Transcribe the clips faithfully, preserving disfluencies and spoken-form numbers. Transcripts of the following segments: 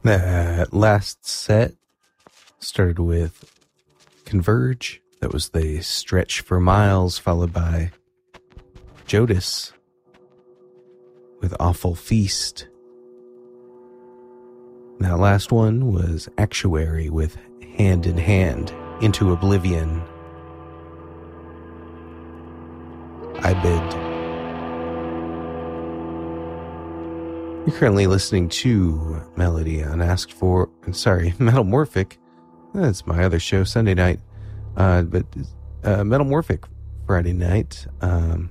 That last set started with Converge. That was the Stretch for Miles, followed by Jodis with Awful Feast. That last one was Actuary with Hand in Hand, Into Oblivion. I bid. You're currently listening to Melody Unasked For, sorry, Metamorphic. That's my other show, Sunday night. Uh, but uh, Metamorphic Friday night. Um,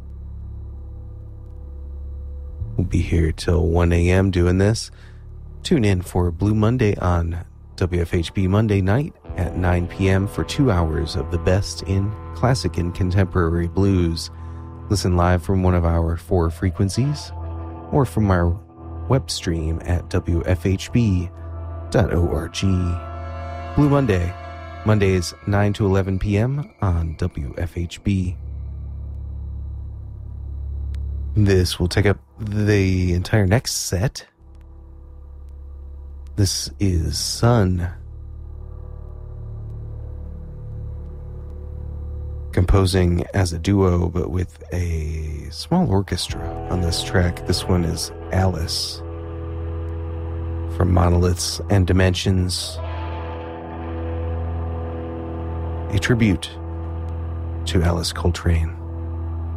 we'll be here till one a.m. doing this. Tune in for Blue Monday on W F H B Monday night at nine p.m. for two hours of the best in classic and contemporary blues. Listen live from one of our four frequencies or from our web stream at w f h b dot org. Blue Monday, Mondays nine to eleven p.m. on W F H B. This will take up the entire next set. This is Sun, composing as a duo but with a small orchestra on this track. This one is Alice from Monoliths and Dimensions, a tribute to Alice Coltrane.